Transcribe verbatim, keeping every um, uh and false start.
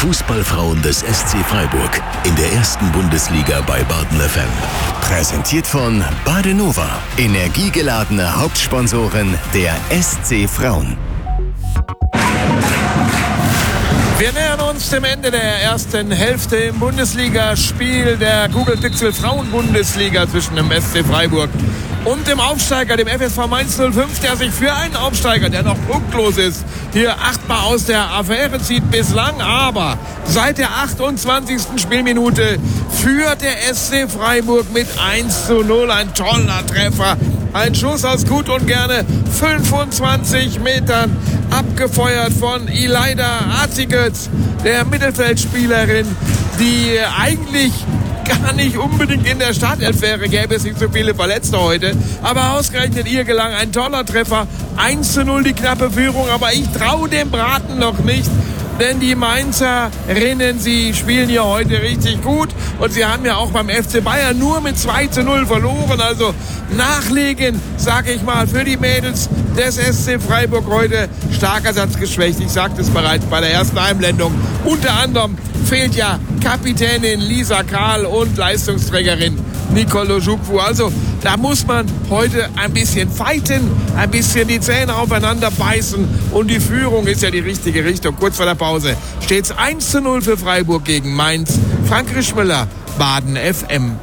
Fußballfrauen des S C Freiburg in der ersten Bundesliga bei Baden F M. Präsentiert von Badenova, energiegeladene Hauptsponsorin der S C Frauen. Wir nähern uns dem Ende der ersten Hälfte im Bundesligaspiel der Kugel-Pixel Frauen-Bundesliga zwischen dem S C Freiburg und dem Aufsteiger, dem F S V Mainz null fünf, der sich für einen Aufsteiger, der noch punktlos ist, hier achtbar aus der Affäre zieht bislang. Aber seit der achtundzwanzigsten Spielminute führt der S C Freiburg mit eins zu null. Ein toller Treffer. Ein Schuss aus gut und gerne fünfundzwanzig Metern, abgefeuert von Ileida Atigöz, der Mittelfeldspielerin, die eigentlich gar nicht unbedingt in der Startelf wäre, gäbe es nicht so viele Verletzte heute. Aber ausgerechnet ihr gelang ein toller Treffer. eins zu null die knappe Führung, aber ich traue dem Braten noch nicht. Denn die Mainzerinnen, sie spielen ja heute richtig gut. Und sie haben ja auch beim F C Bayern nur mit zwei zu null verloren. Also nachlegen, sage ich mal, für die Mädels des S C Freiburg heute. Starker Satz geschwächt. Ich sagte es bereits bei der ersten Einblendung. Unter anderem fehlt ja Kapitänin Lisa Karl und Leistungsträgerin Nicole Ojukwu. Also da muss man heute ein bisschen fighten, ein bisschen die Zähne aufeinander beißen. Und die Führung ist ja die richtige Richtung. Kurz vor der Pause steht es eins zu null für Freiburg gegen Mainz. Frank Rischmüller, Baden F M.